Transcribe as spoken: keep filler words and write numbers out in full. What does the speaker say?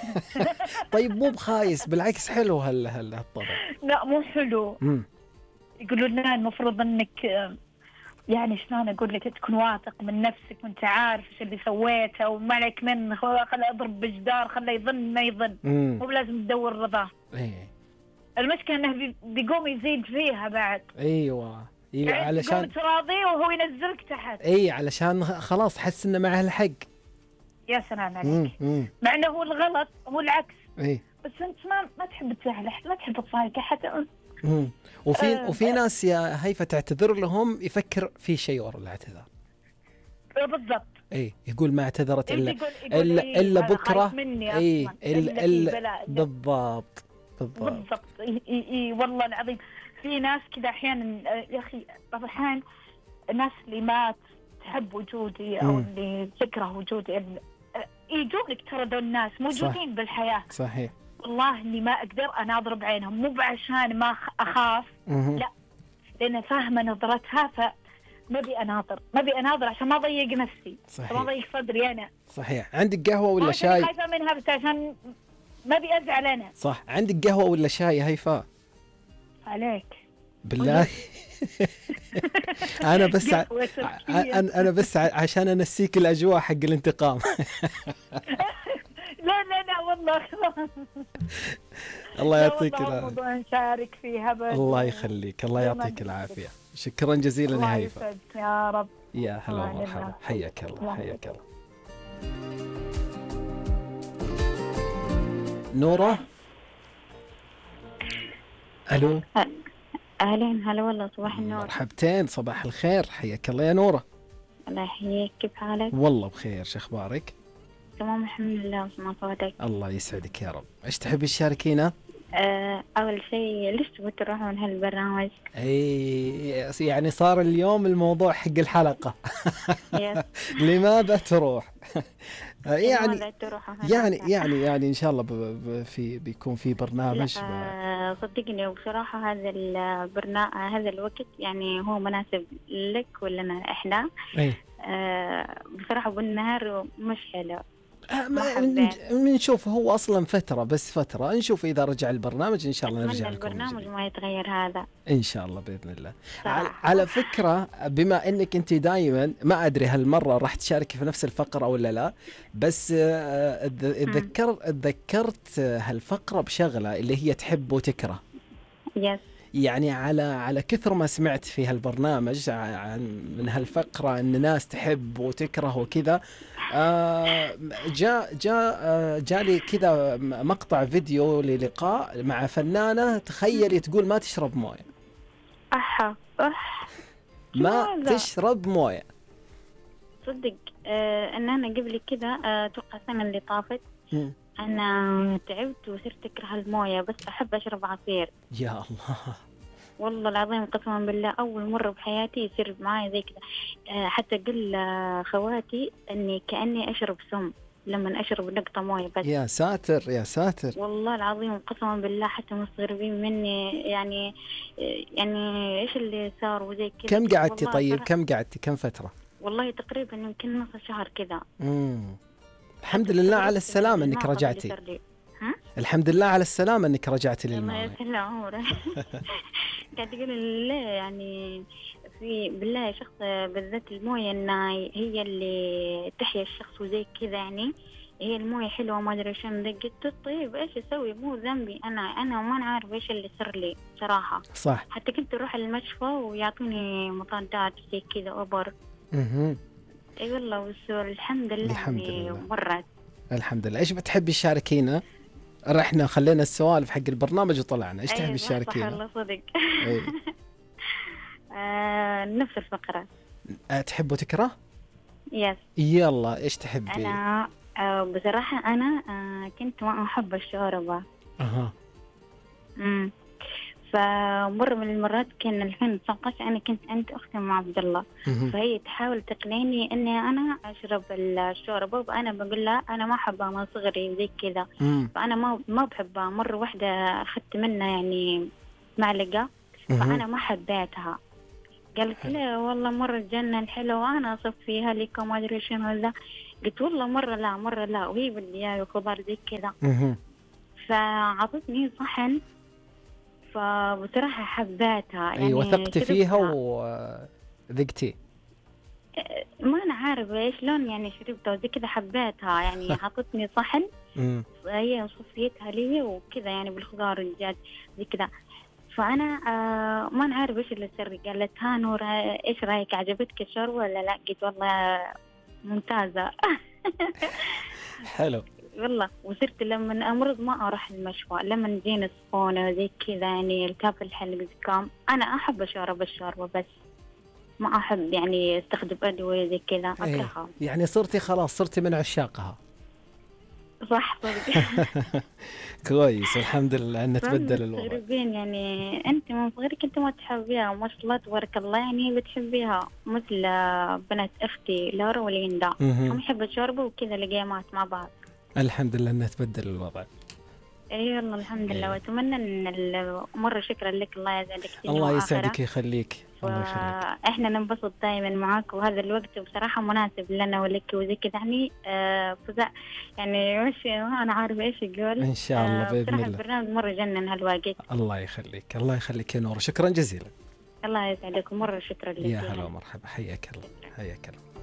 طيب مو بخايس، بالعكس حلو هال هال هالطبع. لا مو حلو. امم يقولون لنا المفروض انك آه، يعني شلون اقول لك، تكون واثق من نفسك وانت عارف ايش اللي سويته وما عليك منه، خله اضرب بجدار، خله يظن ما يظن، امم مو بلازم تدور رضاه. ايه المشكله انه بي- بيقوم يزيد فيها بعد، ايوه ايوه يعني تقوم علشان تراضيه وهو ينزلك تحت. اي علشان خلاص حس انه معه الحق. يا سلام عليك. امم امم مع انه هو الغلط، هو العكس. اي بس انت ما ما تحب تزعل احد، ما تحب تصالح حتى. امم وفي آه، وفي ناس يا هيفا تعتذر لهم يفكر في شيء ورا الاعتذار. بالضبط. اي يقول ما اعتذرت يجي الا يقول يقول الا إيه الا هذا خايف بكره. مني اي اصلا، الا إلا في الا بلاء. بالضبط بالضبط. بالضبط. إي إي إي والله العظيم. في ناس كذا احيانا، آه، يا اخي بعض الاحيان الناس اللي ما تحب وجودي او مم. اللي تكره وجودي، ال- آه، يجونك ترى دول الناس موجودين بالحياه. صحيح. والله اني ما اقدر اناظر بعينهم، مو بعشان ما أخ- اخاف، مهم. لا، لان فاهمه نظرتها، ف ما ابي اناظر، ما ابي اناظر عشان ما اضيق نفسي، صحيح. ما اضيق صدري انا. صحيح. عندك قهوه ولا ما عشان شاي؟ خايفه منها، بس عشان ما ابي ازعل انا. صح. عندك قهوه ولا شاي هيفاء؟ عليك بالله. انا بس ع... قهوة ع- تركية. انا أنا بس ع- عشان انسيك الاجواء حق الانتقام. لا لا لا والله. الله لا يعطيك والله العافيه. موضوع نشارك فيها بس. الله يخليك. الله زي ما يعطيك قلت العافيه. لك. شكرا جزيلا الله يا هيفاء. يسعدك يا رب. يا هلا الله ومرحبا. يعينك. حياك الله. الله حياك الله. نورة. الو. أهلين، هلا والله، صباح النور. مرحبتين، صباح الخير. حياك الله يا نورة. الله يحييك، كيف حالك؟ والله بخير. شو اخبارك؟ تمام الحمد لله، وسمع صوتك. الله يسعدك يا رب. ايش تحبي تشاركينا؟ أه أول شيء ليش تبغوا تروحوا من هالبرنامج؟ اي يعني صار اليوم الموضوع حق الحلقة. يس. لماذا تروح؟ يعني لماذا تروحوا هناك؟ يعني يعني يعني ان شاء الله ب- ب- في بيكون في برنامج. لا، ب- أه صدقني بصراحة هذا البرنامج، هذا الوقت يعني هو مناسب لك ولنا إحنا. اي أه بصراحة بالنهار مش حلو. آه، ما ما حبيت. نشوف. هو اصلا فترة، بس فترة نشوف اذا رجع البرنامج ان شاء الله نرجع أتمنى لكم من البرنامج جديد. ما يتغير هذا. ان شاء الله باذن الله. على, صراحة. على فكره، بما انك انت دائما، ما ادري هالمره راح تشاركي في نفس الفقره ولا لا، بس آه، اتذ- اتذكرت اتذكرت هالفقره بشغله اللي هي تحب وتكره. يس. يعني على على كثر ما سمعت في هالبرنامج ع- عن من هالفقره ان ناس تحب وتكره وكذا، آه، جاء جاء آه، جالي كذا مقطع فيديو للقاء مع فنانه، تخيلي تقول ما تشرب مويه. أحا أح ما لماذا؟ تشرب مويه. صدق آه ان انا قبل كذا آه، اتوقع السنه اللي طافت مم. انا تعبت وصرت اكره المويه، بس احب اشرب عصير. يا الله. والله العظيم قسما بالله اول مره بحياتي يصير معي زي كذا. آه حتى قل آه، خواتي اني كاني اشرب سم لما اشرب نقطه مويه بس. يا ساتر يا ساتر. والله العظيم قسما بالله حتى مستغربين مني، يعني آه، يعني ايش اللي صار وزي كذا. كم قعدتي والله طيب؟ صراحة- كم قعدتي؟ كم فترة؟ والله تقريبا يمكن نص شهر كذا. امم الحمد لله على السلامة انك الموقف اللي رجعتي. صار لي. ها؟ الحمد لله على السلامة انك رجعتي الله للماضي. يسهل عمره. قاعد تقول ليه يعني في بالله شخص بالذات المويه انها هي اللي تحيا الشخص وزي كذا، يعني هي المويه حلوه ما ادري شنو. قلت طيب ايش اسوي؟ مو ذنبي انا انا وما عارف ايش اللي صار لي صراحه. صح. حتى كنت اروح المشفى ويعطوني مضادات زي كذا وبر. اها اي والله، بس الحمد لله الحمد يعني لله. مرت. الحمد لله. ايش بتحبي تشاركينا؟ رحنا خلينا السوالف حق البرنامج وطلعنا. ايش تحبي أيوة، صح تشاركينا؟ والله صدق. اي آه نفس الفقره. أه، تحب وتكره؟ يس. يلا ايش تحبي؟ أنا آه بصراحة أنا آه كنت ما أحب الشوربة. اها امم فمرة من المرات كان ألفين وتسعة عشر أنا كنت عند أختي مع عبد الله، مهم. فهي تحاول تقنعني إني أنا أشرب الشوربة، وأنا بقول لها أنا ما أحبها من صغري زي كذا، مم. فأنا ما ما بحبها. مرة واحدة أخذت منها يعني معلقة، مهم. فأنا ما حبيتها. قالت لا والله مرة الجنة الحلوة، أنا أصفيها لك وما أدري شنو ذا. قلت والله مرة لا مرة لا، وهي بالدياي وخضار زي كذا. مهم. فعطتني صحن، فبصراحة حبيتها اي يعني وثقتي فيها شربتها. وذقتي. ما أنا عارف إيش لون يعني شربتها وزي كذا حبيتها يعني. عطتني صحن مم. هي صفيتها لي وكذا يعني بالخضار والدجاج زي كذا. فأنا آه ما نعرف إيش اللي سر. قالت ها نور إيش رأيك، عجبتك الشوربة ولا لا؟ قلت والله ممتازة. حلو. والله وصرت لما أمرض ما أروح المشوى، لما تجيني سخونة زي كذا يعني التهاب الحلق زكام، أنا أحب أشرب الشوربة بس ما أحب يعني استخدم أدوية زي كذا، إيه. أكرهها. يعني صرتي خلاص صرتي من عشاقها. صح صدق. كويس الحمد لله أن تبدل الوضع. مستغربين يعني أنت من صغرك أنت ما تحبيها، ما شاء الله تبارك الله يعني بتحبيها، مثل بنات أختي لورا وليندا مهم. هم يحبوا الشوربة وكذا القيامات مع بعض. الحمد لله أن تبدل الوضع. اي والله الحمد لله. إيه. واتمنى ان ال- مره شكرا لك، الله يسعدك الدنيا الله وآخرة. يسعدك يخليك. الله يخليك. احنا ننبسط دائما معاك، وهذا الوقت بصراحه مناسب لنا ولك وزي كذا يعني آه فزع يعني مش ما انا عارفه ايش يقول. إن شاء الله آه بإذن بصراحه الله. البرنامج مره جنن هالوقت. الله يخليك الله يخليك يا نور، شكرا جزيلا. الله يسعدك ومره شكرا لك. يا هلا ومرحبا، حياك الله حياك الله.